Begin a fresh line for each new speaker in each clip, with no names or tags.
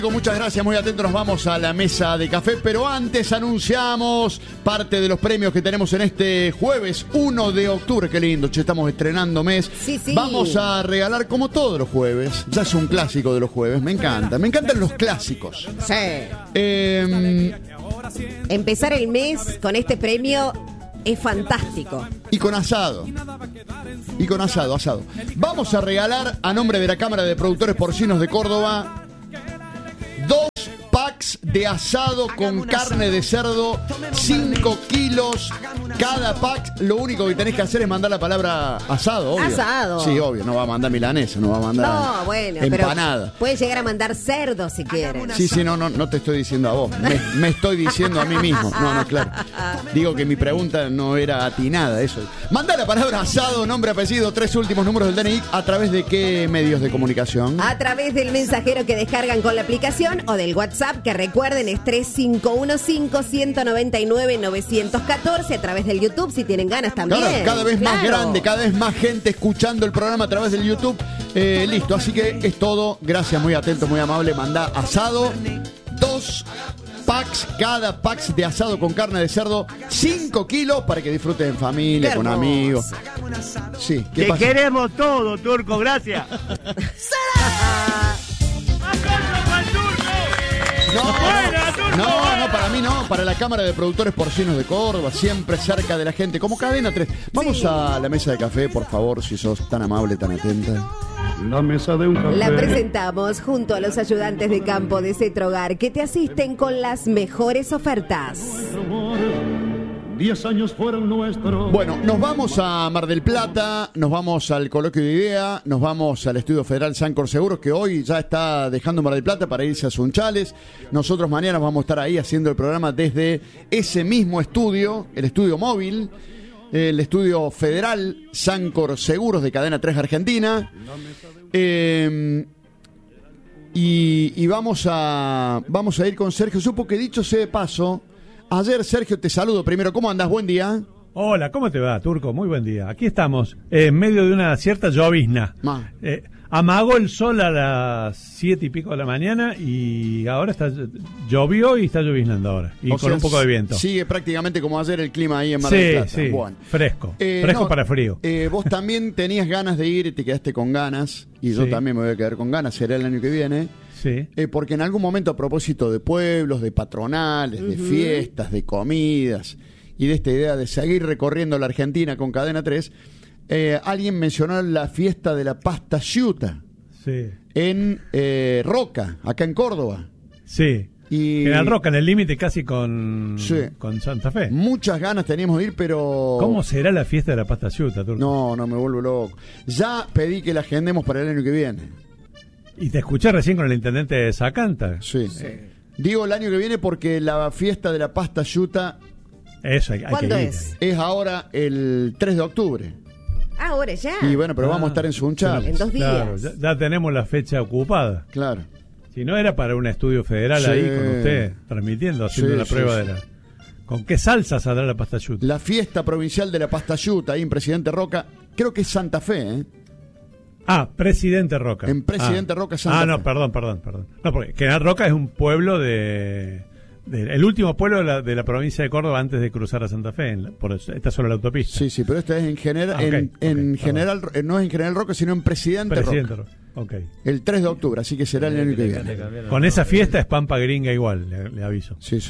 Muchas gracias, muy atentos, nos vamos a la mesa de café, pero antes anunciamos parte de los premios que tenemos en este jueves 1 de octubre, qué lindo, che, estamos estrenando mes.
Sí.
Vamos a regalar como todos los jueves, ya es un clásico de los jueves, me encantan los clásicos.
Sí. Empezar el mes con este premio es fantástico.
Y con asado. Asado. Vamos a regalar a nombre de la Cámara de Productores Porcinos de Córdoba 2 packs de asado con carne de cerdo, 5 kilos cada pack. Lo único que tenés que hacer es mandar la palabra asado, obvio.
Asado.
Sí, obvio, no va a mandar milanesa, no va a mandar empanada.
Pero puede llegar a mandar cerdo si quieres.
Sí, no te estoy diciendo a vos, me estoy diciendo a mí mismo. No, claro. Digo que mi pregunta no era atinada, eso. Manda la palabra asado, nombre, apellido, 3 últimos números del DNI. ¿A través de qué medios de comunicación?
A través del mensajero que descargan con la aplicación o del WhatsApp, que recuerden es 3515-199-914. A través del YouTube, si tienen ganas también.
Claro, cada vez más grande, cada vez más gente escuchando el programa a través del YouTube. Listo, así que es todo. Gracias, muy atento, muy amable. Mandá asado, 2 packs, cada pack de asado con carne de cerdo, 5 kilos para que disfruten en familia, con amigos. Sí,
¿qué pasa? Queremos todo, Turco, gracias.
No, para mí no, para la Cámara de Productores Porcinos de Córdoba, siempre cerca de la gente, como Cadena 3. Vamos a la mesa de café, por favor, si sos tan amable, tan atenta.
La mesa de un café.
La presentamos junto a los ayudantes de campo de Cetrogar, que te asisten con las mejores ofertas.
10 años fueron nuestros.
Bueno, nos vamos a Mar del Plata, nos vamos al Coloquio de Idea, nos vamos al Estudio Federal Sancor Seguros, que hoy ya está dejando Mar del Plata para irse a Sunchales. Nosotros mañana vamos a estar ahí haciendo el programa desde ese mismo estudio, el estudio móvil, el Estudio Federal Sancor Seguros de Cadena 3 Argentina. Y vamos a ir con Sergio. Supo que, dicho sea de paso, ayer, Sergio, te saludo primero. ¿Cómo andás? Buen día.
Hola, ¿cómo te va, Turco? Muy buen día. Aquí estamos, en medio de una cierta llovizna. Amagó el sol a las 7 y pico de la mañana y ahora llovió y está lloviznando ahora. Y con un poco de viento.
Sigue prácticamente como ayer el clima ahí en Mar del Plata.
Sí,
bueno.
Fresco para frío.
Vos también tenías ganas de ir y te quedaste con ganas. Y yo también me voy a quedar con ganas. Será el año que viene.
Sí.
Porque en algún momento, a propósito de pueblos, de patronales, de fiestas, de comidas y de esta idea de seguir recorriendo la Argentina con Cadena 3, alguien mencionó la fiesta de la pasta Ciuta en Roca, acá en Córdoba.
Sí.
Y
en el Roca, en el límite casi con Santa Fe.
Muchas ganas teníamos de ir, pero...
¿Cómo será la fiesta de la pasta Ciuta, Turco?
No, me vuelvo loco. Ya pedí que la agendemos para el año que viene.
Y te escuché recién con el intendente de Zacanta.
Sí. Digo el año que viene porque la fiesta de la pasta Ciuta...
Eso, hay
¿cuándo
que ir.
es?
Ahora el 3 de octubre.
Ahora ya.
Y bueno, pero vamos a estar en Sunchales.
En 2 días.
Claro, ya tenemos la fecha ocupada.
Claro.
Si no era para un estudio federal ahí con usted, transmitiendo, haciendo la prueba de la... ¿Con qué salsa saldrá la pasta Ciuta?
La fiesta provincial de la pasta Ciuta ahí en Presidente Roca, creo que es Santa Fe, ¿eh?
Presidente Roca.
En Presidente Roca, Santa Fe.
Perdón. No, porque General Roca es un pueblo el último pueblo de la provincia de Córdoba antes de cruzar a Santa Fe. Está sobre la autopista.
Sí, pero esta es en general, general, no es en General Roca, sino en Presidente Roca.
Okay.
El 3 de octubre, así que será el año que viene.
Con esa fiesta es Pampa Gringa igual, le aviso.
Sí.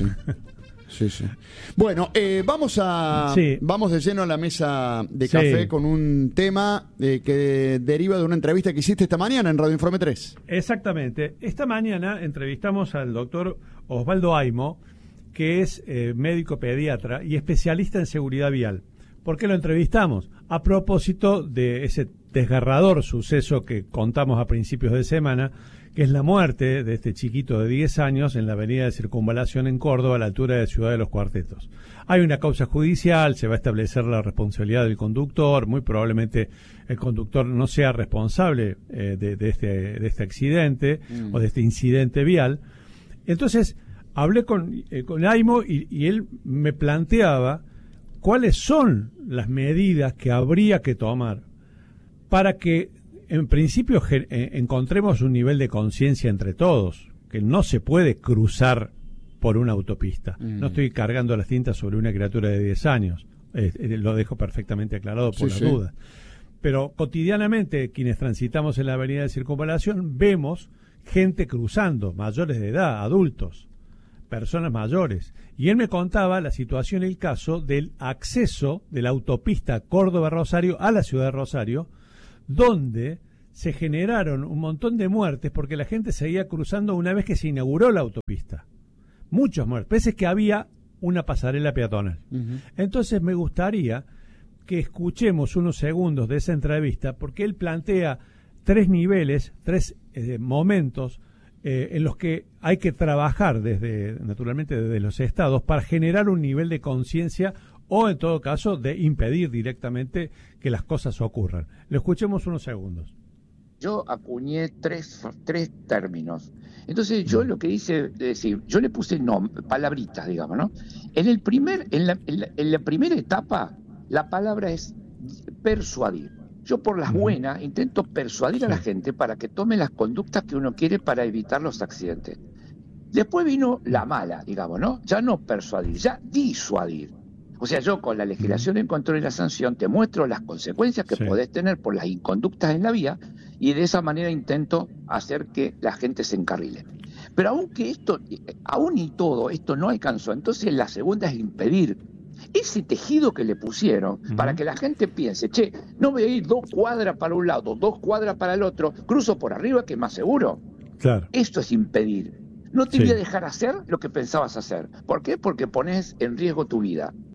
Bueno, vamos de lleno a la mesa de café con un tema que deriva de una entrevista que hiciste esta mañana en Radio Informe 3.
Exactamente. Esta mañana entrevistamos al doctor Osvaldo Aimo, que es médico pediatra y especialista en seguridad vial. ¿Por qué lo entrevistamos? A propósito de ese desgarrador suceso que contamos a principios de semana, que es la muerte de este chiquito de 10 años en la avenida de Circunvalación en Córdoba, a la altura de Ciudad de los Cuartetos. Hay una causa judicial, se va a establecer la responsabilidad del conductor, muy probablemente el conductor no sea responsable de este accidente o de este incidente vial. Entonces, hablé con Aimo y él me planteaba cuáles son las medidas que habría que tomar para que en principio encontremos un nivel de conciencia entre todos, que no se puede cruzar por una autopista. No estoy cargando las tintas sobre una criatura de 10 años. Lo dejo perfectamente aclarado por las dudas. Pero cotidianamente, quienes transitamos en la avenida de Circunvalación, vemos gente cruzando, mayores de edad, adultos, personas mayores. Y él me contaba la situación, el caso del acceso de la autopista Córdoba-Rosario a la ciudad de Rosario, donde se generaron un montón de muertes porque la gente seguía cruzando una vez que se inauguró la autopista. Muchos muertos, pese que había una pasarela peatonal. Entonces me gustaría que escuchemos unos segundos de esa entrevista, porque él plantea 3 niveles, 3 momentos en los que hay que trabajar naturalmente desde los estados para generar un nivel de conciencia o en todo caso de impedir directamente que las cosas ocurran. Lo escuchemos unos segundos.
Yo acuñé tres términos. Entonces yo lo que hice, es decir, yo le puse palabritas, digamos, ¿no? En la primera etapa, la palabra es persuadir. Yo por las buenas intento persuadir a la gente para que tome las conductas que uno quiere para evitar los accidentes. Después vino la mala, digamos, ¿no? Ya no persuadir, ya disuadir. O sea, yo con la legislación en control y la sanción te muestro las consecuencias que podés tener por las inconductas en la vía y de esa manera intento hacer que la gente se encarrile. Pero aún y todo esto no alcanzó, entonces la segunda es impedir ese tejido que le pusieron para que la gente piense, che, no voy a ir 2 cuadras para un lado, 2 cuadras para el otro, cruzo por arriba que es más seguro.
Claro.
Esto es impedir. No te voy a dejar hacer lo que pensabas hacer. ¿Por qué? Porque pones en riesgo tu vida.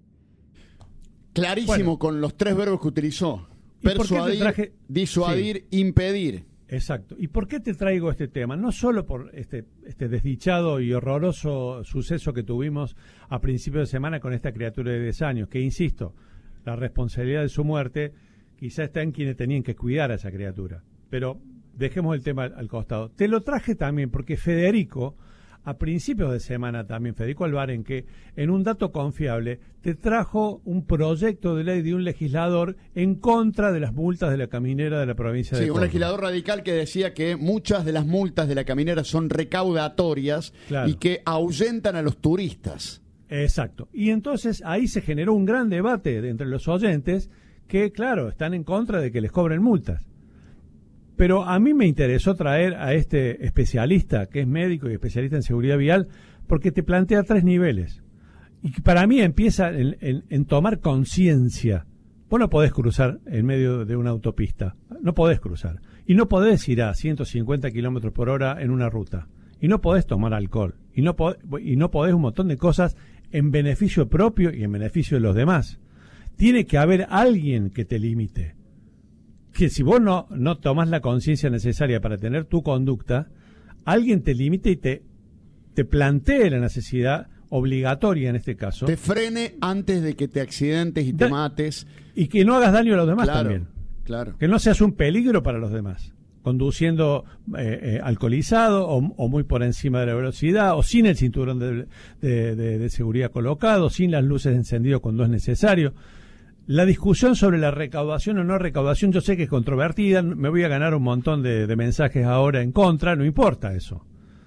Clarísimo con los 3 verbos que utilizó. Persuadir, disuadir, impedir.
Exacto. ¿Y por qué te traigo este tema? No solo por este desdichado y horroroso suceso que tuvimos a principios de semana con esta criatura de 10 años, que insisto, la responsabilidad de su muerte quizá está en quienes tenían que cuidar a esa criatura. Pero dejemos el tema al costado. Te lo traje también porque Federico, a principios de semana también, Federico Albarén, que en un dato confiable te trajo un proyecto de ley de un legislador en contra de las multas de la caminera de la provincia de Córdoba. Sí,
un legislador radical que decía que muchas de las multas de la caminera son recaudatorias y que ahuyentan a los turistas.
Exacto. Y entonces ahí se generó un gran debate entre los oyentes que, claro, están en contra de que les cobren multas. Pero a mí me interesó traer a este especialista, que es médico y especialista en seguridad vial, porque te plantea 3 niveles. Y para mí empieza en tomar conciencia. Vos no podés cruzar en medio de una autopista. No podés cruzar. Y no podés ir a 150 kilómetros por hora en una ruta. Y no podés tomar alcohol. Y no podés un montón de cosas en beneficio propio y en beneficio de los demás. Tiene que haber alguien que te limite. Que si vos no tomás la conciencia necesaria para tener tu conducta, alguien te limite y te plantee la necesidad obligatoria en este caso.
Te frene antes de que te accidentes y te mates.
Y que no hagas daño a los demás también.
Claro.
Que no seas un peligro para los demás. Conduciendo alcoholizado o muy por encima de la velocidad o sin el cinturón de seguridad colocado, sin las luces encendidas cuando es necesario. La discusión sobre la recaudación o no recaudación, yo sé que es controvertida, me voy a ganar un montón de mensajes ahora en contra, no importa eso.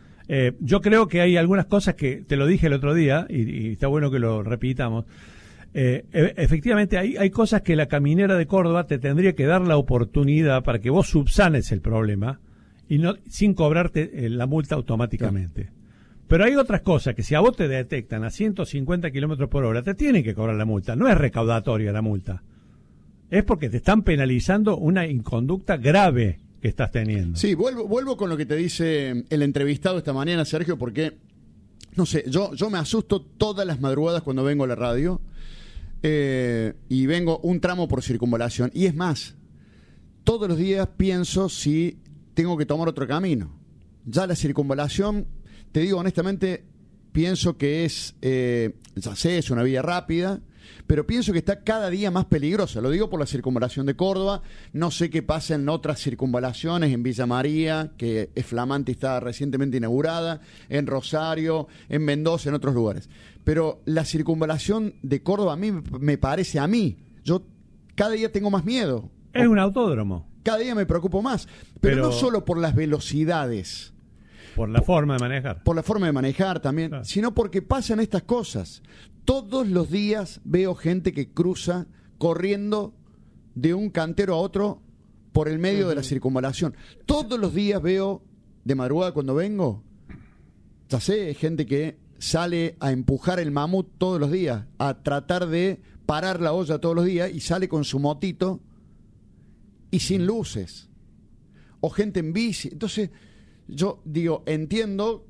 Yo creo que hay algunas cosas que, te lo dije el otro día, y está bueno que lo repitamos, efectivamente hay cosas que la caminera de Córdoba te tendría que dar la oportunidad para que vos subsanes el problema y no sin cobrarte la multa automáticamente. Claro. Pero hay otras cosas que si a vos te detectan a 150 kilómetros por hora, te tienen que cobrar la multa. No es recaudatoria la multa. Es porque te están penalizando una inconducta grave que estás teniendo.
Sí, vuelvo con lo que te dice el entrevistado esta mañana, Sergio, porque, no sé, yo me asusto todas las madrugadas cuando vengo a la radio y vengo un tramo por circunvalación. Y es más, todos los días pienso si tengo que tomar otro camino. Ya la circunvalación... Te digo honestamente, pienso que ya sé, es una vía rápida, pero pienso que está cada día más peligrosa. Lo digo por la circunvalación de Córdoba. No sé qué pasa en otras circunvalaciones, en Villa María, que es flamante y está recientemente inaugurada, en Rosario, en Mendoza, en otros lugares. Pero la circunvalación de Córdoba a mí me parece, yo cada día tengo más miedo.
Es un autódromo.
Cada día me preocupo más, pero no solo por las velocidades.
Por la forma de manejar.
Por la forma de manejar también,
Claro.
sino porque pasan estas cosas. Todos los días veo gente que cruza corriendo de un cantero a otro por el medio de la circunvalación. Todos los días veo, de madrugada cuando vengo, ya sé, gente que sale a empujar el mamut todos los días, a tratar de parar la olla todos los días, y sale con su motito y sin luces. O gente en bici. Entonces, yo digo, entiendo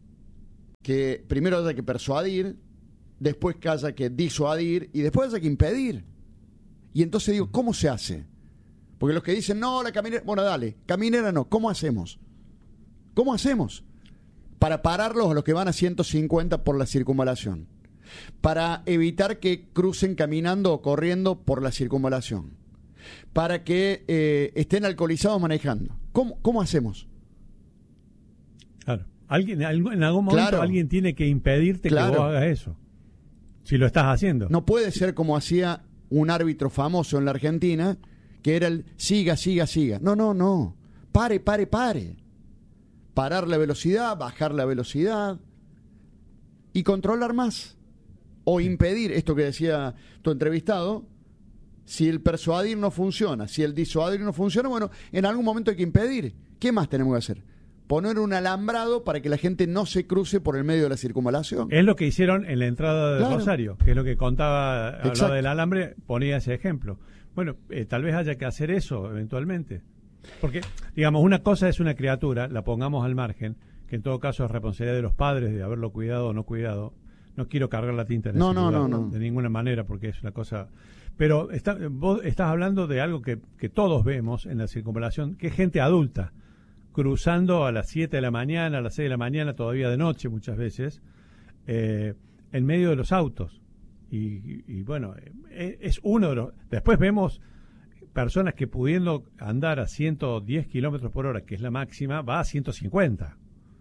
que primero haya que persuadir, después que haya que disuadir y después haya que impedir. Y entonces digo, ¿cómo se hace? Porque los que dicen, no, la caminera, bueno, dale, caminera no, ¿cómo hacemos? ¿Cómo hacemos? Para pararlos a los que van a 150 por la circunvalación. Para evitar que crucen caminando o corriendo por la circunvalación. Para que estén alcoholizados manejando. ¿Cómo hacemos?
Claro. En algún momento
Claro.
alguien tiene que impedirte
Claro.
que vos hagas eso. Si lo estás haciendo.
No puede ser como hacía un árbitro famoso en la Argentina, que era el siga, siga, siga. No. Pare. Parar la velocidad, bajar la velocidad y controlar más. O impedir, esto que decía tu entrevistado, si el persuadir no funciona, si el disuadir no funciona, bueno, en algún momento hay que impedir. ¿Qué más tenemos que hacer? Poner un alambrado para que la gente no se cruce por el medio de la circunvalación.
Es lo que hicieron en la entrada de
Claro.
Rosario, que es lo que contaba, hablaba
Exacto.
del alambre, ponía ese ejemplo. Bueno, tal vez haya que hacer eso eventualmente. Porque, digamos, una cosa es una criatura, la pongamos al margen, que en todo caso es responsabilidad de los padres de haberlo cuidado o no cuidado. No quiero cargar la tinta en
No,
ese lugar,
no.
de ninguna manera, porque es una cosa... Pero vos estás hablando de algo que todos vemos en la circunvalación, que es gente adulta, cruzando a las 7 de la mañana, a las 6 de la mañana, todavía de noche muchas veces, en medio de los autos. Y bueno, es uno de los... Después vemos personas que pudiendo andar a 110 kilómetros por hora, que es la máxima, va a 150.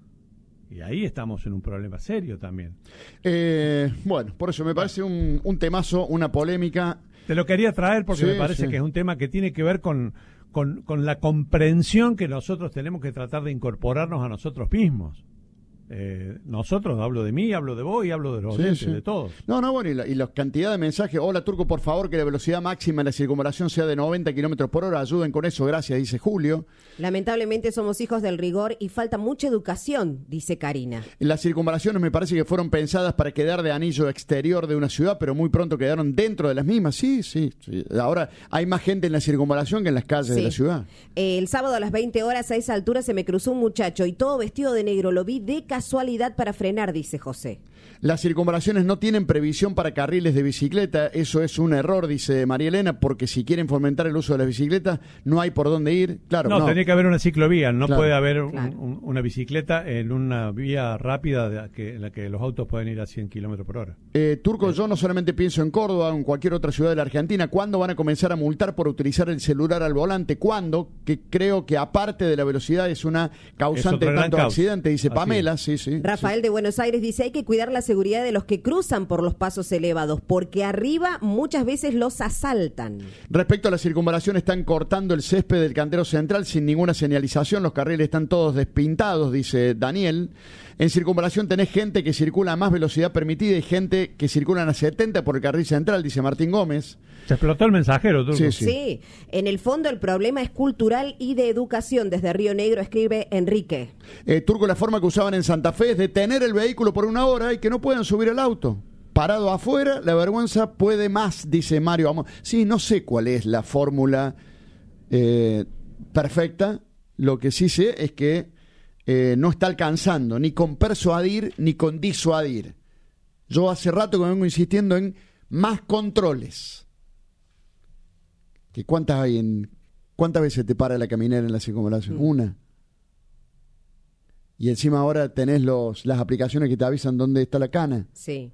Y ahí estamos en un problema serio también.
Bueno, por eso me parece un temazo, una polémica.
Te lo quería traer porque
Sí,
me parece
sí.
que es un tema que tiene que ver con la comprensión que nosotros tenemos que tratar de incorporarnos a nosotros mismos. Nosotros, hablo de mí, hablo de vos y hablo de los oyentes,
Sí.
de todos.
No, bueno, y la cantidad de mensajes. Hola, Turco, por favor, que la velocidad máxima en la circunvalación sea de 90 kilómetros por hora. Ayuden con eso, gracias, dice Julio.
Lamentablemente somos hijos del rigor y falta mucha educación, dice Karina.
Las circunvalaciones me parece que fueron pensadas para quedar de anillo exterior de una ciudad, pero muy pronto quedaron dentro de las mismas. Sí. Ahora hay más gente en la circunvalación que en las calles de la ciudad.
El sábado a las 20 horas a esa altura se me cruzó un muchacho y todo vestido de negro. Lo vi de casualidad para frenar, dice José.
Las circunvalaciones no tienen previsión para carriles de bicicleta. Eso es un error, dice María Elena, porque si quieren fomentar el uso de las bicicletas, no hay por dónde ir. Claro,
No, tendría que haber una ciclovía, no
Claro.
puede haber
Claro.
una bicicleta en una vía rápida en la que los autos pueden ir a 100 kilómetros por hora.
Turco, yo no solamente pienso en Córdoba o en cualquier otra ciudad de la Argentina. ¿Cuándo van a comenzar a multar por utilizar el celular al volante? ¿Cuándo? Que creo que aparte de la velocidad es una causante
otra
de
gran
tantos
causa.
accidentes, dice
Así
Pamela.
es.
Sí.
Rafael de Buenos Aires dice, hay que cuidar la seguridad de los que cruzan por los pasos elevados, porque arriba muchas veces los asaltan.
Respecto a la circunvalación, están cortando el césped del cantero central sin ninguna señalización. Los carriles están todos despintados, dice Daniel. En circunvalación tenés gente que circula a más velocidad permitida y gente que circula a 70 por el carril central, dice Martín Gómez.
Se explotó el mensajero, Turco.
Sí.
Sí, en el fondo el problema es cultural y de educación. Desde Río Negro escribe Enrique.
Turco, la forma que usaban en Santa Fe es detener el vehículo por una hora y que no puedan subir al auto. Parado afuera, la vergüenza puede más, dice Mario. Sí, no sé cuál es la fórmula perfecta. Lo que sí sé es que no está alcanzando ni con persuadir ni con disuadir. Yo hace rato que vengo insistiendo en más controles. ¿Cuántas veces te para la caminera en la circunvalación? Una. Y encima ahora tenés las aplicaciones que te avisan dónde está la cana.
Sí.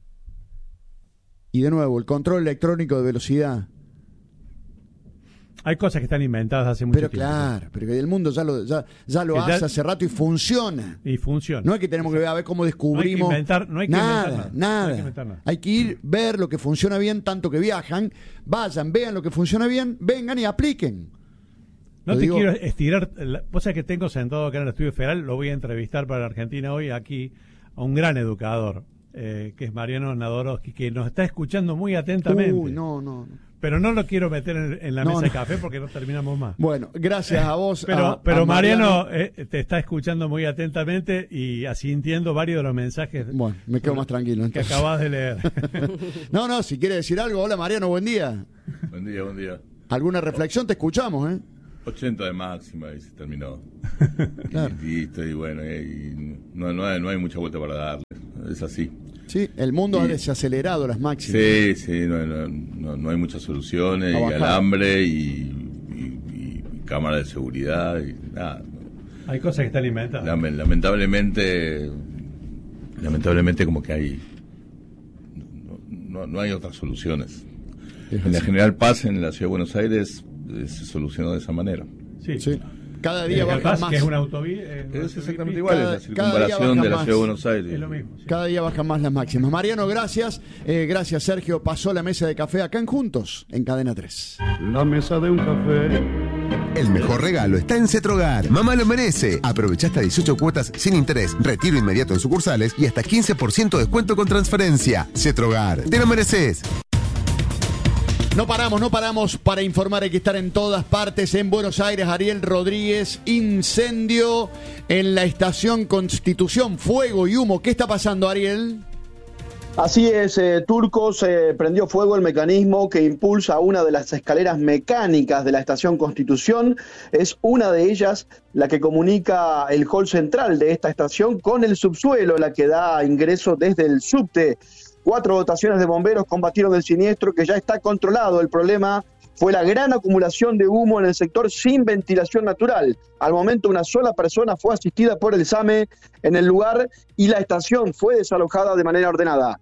Y de nuevo, el control electrónico de velocidad.
Hay cosas que están inventadas hace mucho
Pero
tiempo.
claro, pero el mundo ya lo
Que
hace
ya-
hace rato y funciona.
Y funciona.
No es que tenemos que ver a ver cómo descubrimos.
No hay que inventar
nada.
No hay que inventar nada.
Hay que ir, ver lo que funciona bien, tanto que viajan, vayan, vean lo que funciona bien, vengan y apliquen.
No te quiero estirar. Vos sabés que tengo sentado acá en el Estudio Federal, lo voy a entrevistar para Argentina hoy aquí a un gran educador, que es Mariano Nadorowski, que nos está escuchando muy atentamente.
No.
Pero no lo quiero meter en la mesa de café porque no terminamos más.
Bueno, gracias a vos.
Pero Mariano te está escuchando muy atentamente y asintiendo varios de los mensajes.
Bueno, me quedo más tranquilo. Entonces.
Que acabas de leer.
No, si quiere decir algo. Hola Mariano, buen día.
Buen día.
¿Alguna reflexión? Te escuchamos,
80 de máxima y se terminó.
Claro.
Y bueno, no hay mucha vuelta para darle. Es así.
Sí, el mundo ha desacelerado las máximas.
Sí, no hay muchas soluciones, y alambre y cámara de seguridad y nada.
Hay cosas que están inventadas.
Lamentablemente como que hay no hay otras soluciones. En la General Paz, en la Ciudad de Buenos Aires, se solucionó de esa manera.
Sí. Cada día baja más.
Que es una autovía.
Es exactamente igual, es la circunvalación de la Ciudad de Buenos Aires.
Es lo mismo. Sí.
Cada día bajan más las máximas. Mariano, gracias. Gracias, Sergio. Pasó la mesa de café acá en Juntos, en Cadena 3.
La mesa de un café.
El mejor regalo está en Cetrogar. Mamá lo merece. Aprovecha hasta 18 cuotas sin interés, retiro inmediato en sucursales y hasta 15% de descuento con transferencia. Cetrogar, te lo mereces.
No paramos para informar, hay que estar en todas partes. En Buenos Aires, Ariel Rodríguez, incendio en la estación Constitución, fuego y humo. ¿Qué está pasando, Ariel?
Así es, Turco, se prendió fuego el mecanismo que impulsa una de las escaleras mecánicas de la estación Constitución. Es una de ellas la que comunica el hall central de esta estación con el subsuelo, la que da ingreso desde el subte. 4 dotaciones de bomberos combatieron el siniestro, que ya está controlado. El problema fue la gran acumulación de humo en el sector sin ventilación natural. Al momento, una sola persona fue asistida por el SAME en el lugar y la estación fue desalojada de manera ordenada.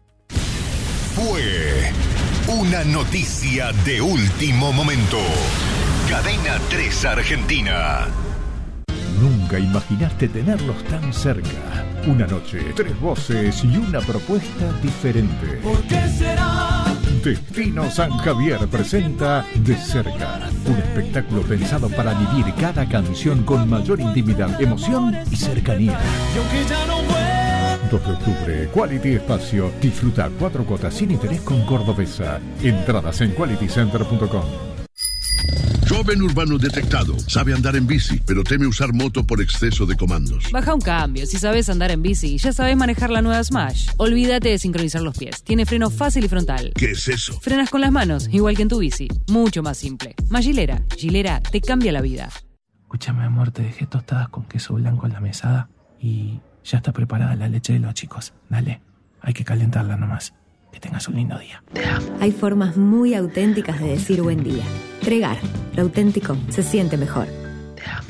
Fue una noticia de último momento. Cadena 3 Argentina.
Nunca imaginaste tenerlos tan cerca. Una noche, 3 voces y una propuesta diferente.
¿Por qué será?
Destino San Javier presenta De Cerca, un espectáculo pensado para vivir cada canción con mayor intimidad, emoción y cercanía.
Y aunque ya no vuelvo.
2 de octubre, Quality Espacio. Disfruta 4 cuotas sin interés con Cordobesa. Entradas en qualitycenter.com.
Joven urbano detectado. Sabe andar en bici, pero teme usar moto por exceso de comandos.
Baja un cambio. Si sabes andar en bici, ya sabes manejar la nueva Smash. Olvídate de sincronizar los pies. Tiene freno fácil y frontal.
¿Qué es eso?
Frenas con las manos, igual que en tu bici. Mucho más simple. Más Gilera. Gilera te cambia la vida.
Escúchame, amor, te dejé tostadas con queso blanco en la mesada y ya está preparada la leche de los chicos. Dale, hay que calentarla nomás. Que tengas un lindo día. Te amo.
Hay formas muy auténticas de decir buen día. Tregar, lo auténtico se siente mejor.
Te amo.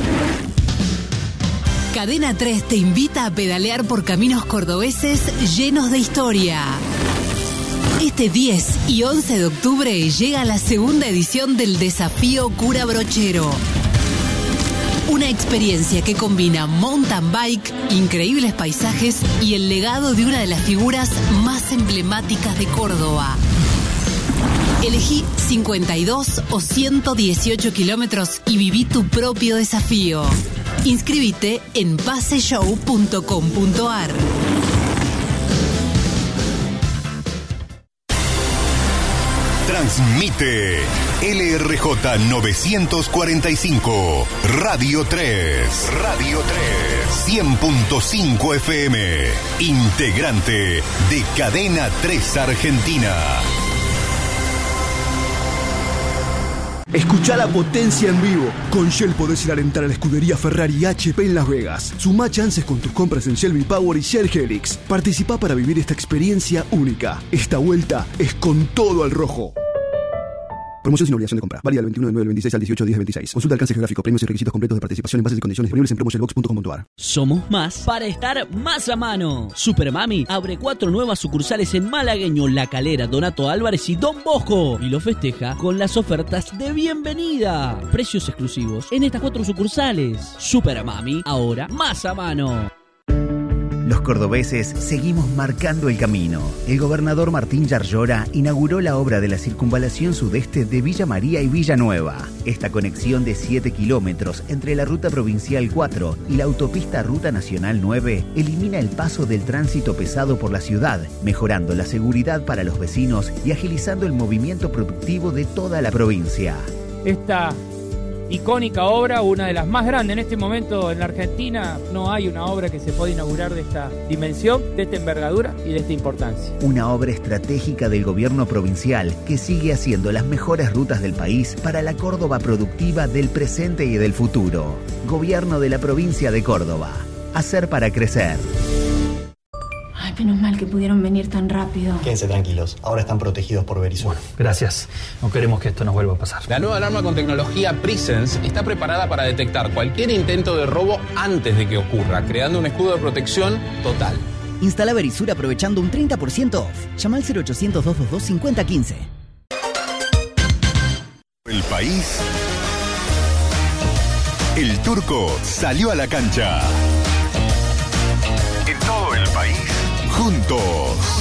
Cadena 3 te invita a pedalear por caminos cordobeses llenos de historia. Este 10 y 11 de octubre llega la segunda edición del Desafío Cura Brochero. Una experiencia que combina mountain bike, increíbles paisajes y el legado de una de las figuras más emblemáticas de Córdoba. Elegí 52 o 118 kilómetros y viví tu propio desafío. Inscríbete en paseshow.com.ar.
Transmite LRJ 945, Radio 3, Radio 3, 100.5 FM, integrante de Cadena 3 Argentina.
Escuchá la potencia en vivo. Con Shell podés ir a alentar a la escudería Ferrari HP en Las Vegas. Sumá chances con tus compras en Shell V-Power y Shell Helix. Participá para vivir esta experiencia única. Esta vuelta es con todo al rojo. Promoción sin obligación de compra. Válida del 21 de 9 del 26 al 18 de 10 del 26. Consulta alcance geográfico, premios y requisitos completos de participación en bases y condiciones disponibles en promoshellbox.com.ar.
Somos más para estar más a mano. Supermami abre 4 nuevas sucursales en Malagueño, La Calera, Donato Álvarez y Don Bosco. Y lo festeja con las ofertas de bienvenida. Precios exclusivos en estas 4 sucursales. Supermami, ahora más a mano.
Los cordobeses seguimos marcando el camino. El gobernador Martín Yarlora inauguró la obra de la circunvalación sudeste de Villa María y Villanueva. Esta conexión de 7 kilómetros entre la ruta provincial 4 y la autopista Ruta Nacional 9 elimina el paso del tránsito pesado por la ciudad, mejorando la seguridad para los vecinos y agilizando el movimiento productivo de toda la provincia.
Esta icónica obra, una de las más grandes en este momento en la Argentina. No hay una obra que se pueda inaugurar de esta dimensión, de esta envergadura y de esta importancia.
Una obra estratégica del gobierno provincial que sigue haciendo las mejores rutas del país para la Córdoba productiva del presente y del futuro. Gobierno de la provincia de Córdoba. Hacer para crecer.
Ay, menos mal que pudieron venir tan rápido.
Quédense tranquilos, ahora están protegidos por Verizon.
Gracias, no queremos que esto nos vuelva a pasar.
La nueva alarma con tecnología Presence está preparada para detectar cualquier intento de robo antes de que ocurra, creando un escudo de protección total.
Instala Verisur aprovechando un 30% off. Llama al 0800-222-5015.
El país. El Turco salió a la cancha. En todo el país. Juntos.